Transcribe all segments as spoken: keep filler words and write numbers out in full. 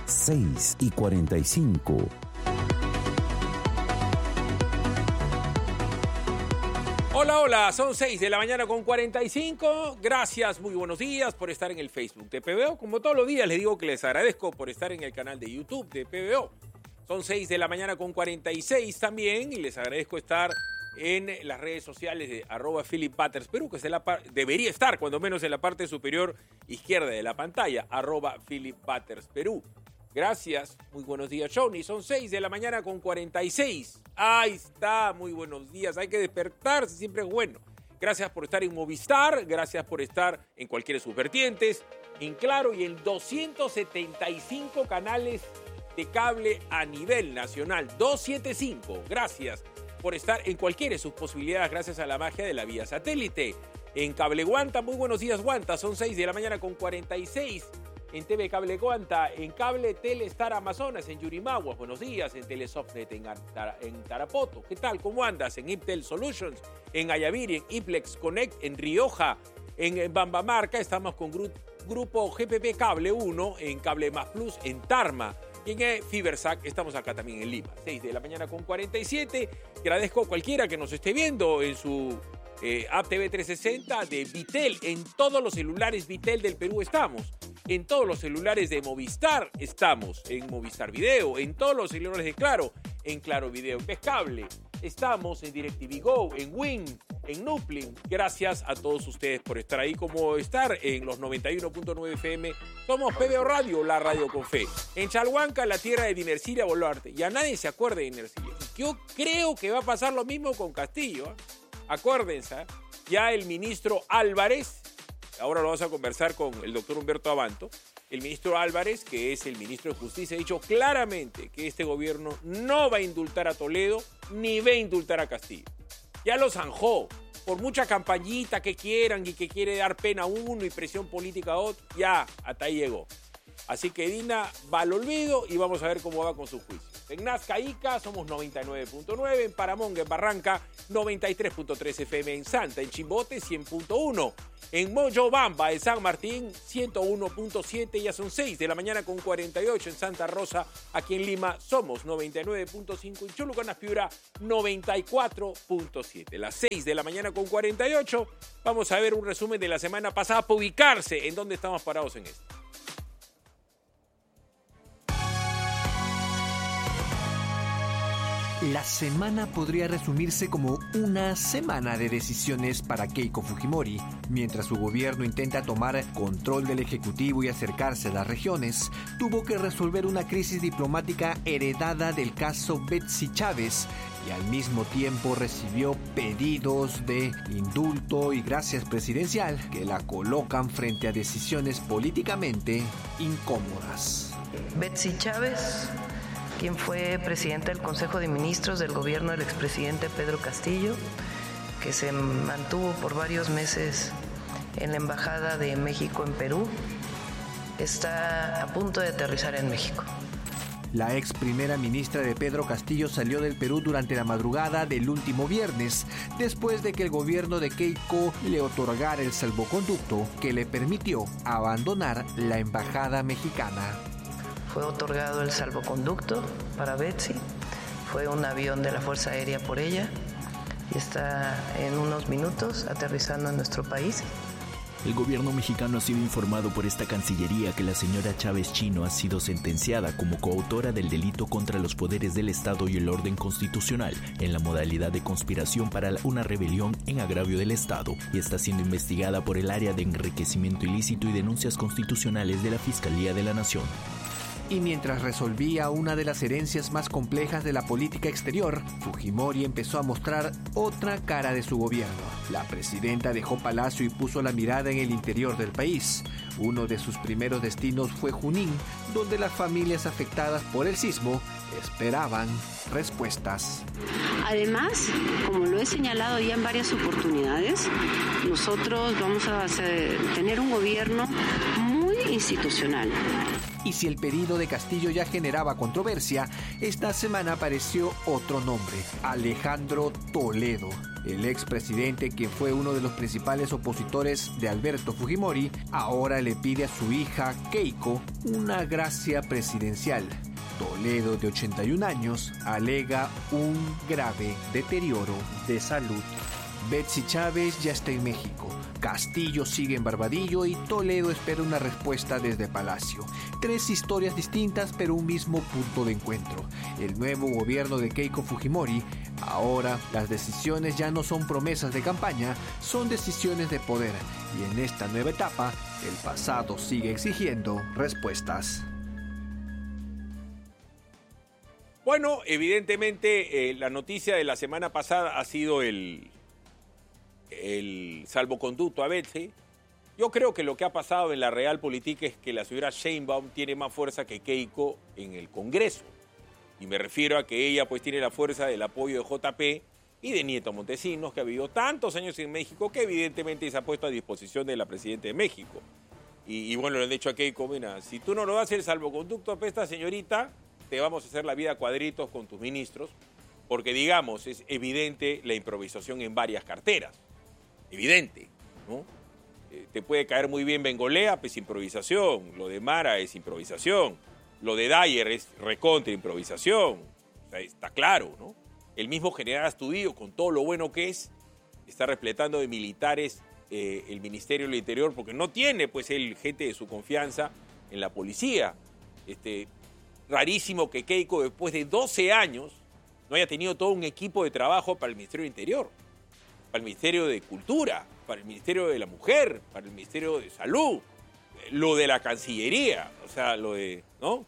seis y cuarenta y cinco. Hola, hola, son seis de la mañana con cuarenta y cinco. Gracias, muy buenos días por estar en el Facebook de P B O. Como todos los días les digo que les agradezco por estar en el canal de YouTube de P B O. Son seis de la mañana con cuarenta y seis también y les agradezco estar en las redes sociales de arroba Philip Butters Perú, que es la par- debería estar cuando menos en la parte superior izquierda de la pantalla, arroba Philip Butters Perú. Gracias, muy buenos días, Johnny. Son seis de la mañana con cuarenta y seis. Ahí está, muy buenos días. Hay que despertarse, siempre es bueno. Gracias por estar en Movistar, gracias por estar en cualquiera de sus vertientes, en Claro y en doscientos setenta y cinco canales de cable a nivel nacional. doscientos setenta y cinco, gracias por estar en cualquiera de sus posibilidades gracias a la magia de la vía satélite. En Cable Guanta, muy buenos días, Guanta. Son seis de la mañana con cuarenta y seis. En T V Cable Guanta, en Cable Telestar Amazonas, en Yurimaguas, buenos días, en Telesofnet, en, Tar- en Tarapoto. ¿Qué tal? ¿Cómo andas? En Iptel Solutions, en Ayaviri, en Iplex Connect, en Rioja, en Bambamarca, estamos con gru- Grupo G P P Cable uno, en Cable Más Plus, en Tarma. Y en Fibersac estamos acá también en Lima. seis de la mañana con cuarenta y siete. Agradezco a cualquiera que nos esté viendo en su eh, app T V trescientos sesenta de Vitel. En todos los celulares Vitel del Perú estamos. En todos los celulares de Movistar estamos. En Movistar Video. En todos los celulares de Claro. En Claro Video Pescable. Estamos en DirecTV Go, en Win, en Nuplin. Gracias a todos ustedes por estar ahí, como estar en los noventa y uno punto nueve F M. Somos P B O Radio, la radio con fe. En Chalhuanca, la tierra de Dinercilia Boluarte. Ya nadie se acuerda de Dinercilia. Yo creo que va a pasar lo mismo con Castillo. ¿eh? Acuérdense, ¿eh? Ya el ministro Álvarez, ahora lo vamos a conversar con el doctor Humberto Abanto, el ministro Álvarez, que es el ministro de Justicia, ha dicho claramente que este gobierno no va a indultar a Toledo ni va a indultar a Castillo. Ya lo zanjó. Por mucha campañita que quieran y que quiere dar pena a uno y presión política a otro, ya, hasta ahí llegó. Así que Dina va al olvido y vamos a ver cómo va con su juicio. En Nazca, Ica, somos noventa y nueve punto nueve, en Paramonga, en Barranca, noventa y tres punto tres F M, en Santa, en Chimbote, cien punto uno, en Moyobamba, en San Martín, ciento uno punto siete, ya son seis de la mañana con cuarenta y ocho, en Santa Rosa, aquí en Lima, somos noventa y nueve punto cinco, en Chulucanas, Piura, noventa y cuatro punto siete. Las seis de la mañana con cuarenta y ocho, vamos a ver un resumen de la semana pasada para ubicarse en dónde estamos parados en esto. La semana podría resumirse como una semana de decisiones para Keiko Fujimori. Mientras su gobierno intenta tomar control del Ejecutivo y acercarse a las regiones, tuvo que resolver una crisis diplomática heredada del caso Betsy Chávez y al mismo tiempo recibió pedidos de indulto y gracias presidencial que la colocan frente a decisiones políticamente incómodas. Betsy Chávez, quien fue presidenta del Consejo de Ministros del gobierno del expresidente Pedro Castillo, que se mantuvo por varios meses en la Embajada de México en Perú, está a punto de aterrizar en México. La ex primera ministra de Pedro Castillo salió del Perú durante la madrugada del último viernes, después de que el gobierno de Keiko le otorgara el salvoconducto que le permitió abandonar la embajada mexicana. Fue otorgado el salvoconducto para Betsy, fue un avión de la Fuerza Aérea por ella y está en unos minutos aterrizando en nuestro país. El gobierno mexicano ha sido informado por esta Cancillería que la señora Chávez Chino ha sido sentenciada como coautora del delito contra los poderes del Estado y el orden constitucional en la modalidad de conspiración para una rebelión en agravio del Estado y está siendo investigada por el área de enriquecimiento ilícito y denuncias constitucionales de la Fiscalía de la Nación. Y mientras resolvía una de las herencias más complejas de la política exterior, Fujimori empezó a mostrar otra cara de su gobierno. La presidenta dejó Palacio y puso la mirada en el interior del país. Uno de sus primeros destinos fue Junín, donde las familias afectadas por el sismo esperaban respuestas. Además, como lo he señalado ya en varias oportunidades, nosotros vamos a hacer, tener un gobierno muy institucional. Y si el pedido de Castillo ya generaba controversia, esta semana apareció otro nombre, Alejandro Toledo. El expresidente, quien fue uno de los principales opositores de Alberto Fujimori, ahora le pide a su hija Keiko una gracia presidencial. Toledo, de ochenta y un años, alega un grave deterioro de salud. Betsy Chávez ya está en México, Castillo sigue en Barbadillo y Toledo espera una respuesta desde Palacio. Tres historias distintas pero un mismo punto de encuentro. El nuevo gobierno de Keiko Fujimori, ahora las decisiones ya no son promesas de campaña, son decisiones de poder. Y en esta nueva etapa, el pasado sigue exigiendo respuestas. Bueno, evidentemente eh, la noticia de la semana pasada ha sido el... el salvoconducto a Betsy. Yo creo que lo que ha pasado en la realpolitik es que la señora Sheinbaum tiene más fuerza que Keiko en el Congreso. Y me refiero a que ella pues tiene la fuerza del apoyo de J P y de Nieto Montesinos, que ha vivido tantos años en México, que evidentemente se ha puesto a disposición de la presidenta de México. Y, y bueno, le han dicho a Keiko, mira, si tú no lo das el salvoconducto a esta señorita, te vamos a hacer la vida a cuadritos con tus ministros, porque digamos, es evidente la improvisación en varias carteras. Evidente, ¿no? Eh, te puede caer muy bien Bengolea, pues improvisación. Lo de Mara es improvisación. Lo de Dyer es recontra improvisación. O sea, está claro, ¿no? El mismo general Astudillo, con todo lo bueno que es, está repletando de militares eh, el Ministerio del Interior, porque no tiene, pues, el gente de su confianza en la policía. Este, rarísimo que Keiko, después de doce años, no haya tenido todo un equipo de trabajo para el Ministerio del Interior, para el Ministerio de Cultura, para el Ministerio de la Mujer, para el Ministerio de Salud, lo de la Cancillería, o sea, lo de, ¿no?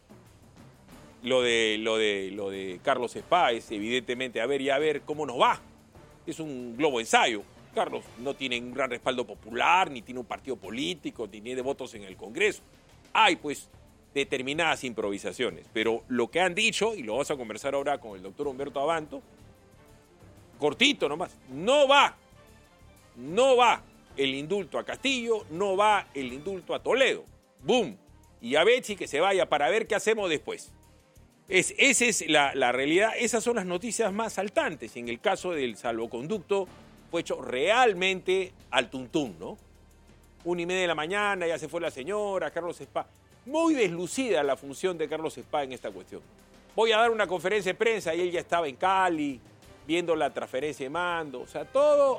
Lo de, lo de, lo de Carlos Spa es evidentemente, a ver y a ver cómo nos va. Es un globo ensayo. Carlos no tiene un gran respaldo popular, ni tiene un partido político, ni tiene votos en el Congreso. Hay, pues, determinadas improvisaciones, pero lo que han dicho, y lo vamos a conversar ahora con el doctor Humberto Abanto, cortito nomás, no va, no va el indulto a Castillo, no va el indulto a Toledo. ¡Boom! Y a Betsy que se vaya para ver qué hacemos después. Es, esa es la, la realidad, esas son las noticias más saltantes. En el caso del salvoconducto fue hecho realmente al tuntún, ¿no? Una y media de la mañana, ya se fue la señora, Carlos Spa. Muy deslucida la función de Carlos Spa en esta cuestión. Voy a dar una conferencia de prensa y él ya estaba en Cali, viendo la transferencia de mando. O sea, todo